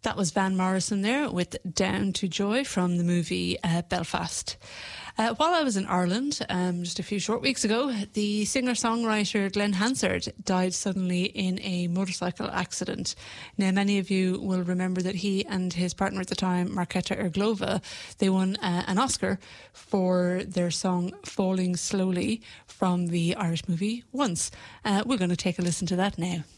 That was Van Morrison there with Down to Joy from the movie Belfast. While I was in Ireland just a few short weeks ago, the singer-songwriter Glenn Hansard died suddenly in a motorcycle accident. Now, many of you will remember that he and his partner at the time, Marketa Erglova, they won an Oscar for their song Falling Slowly from the Irish movie Once. We're going to take a listen to that now.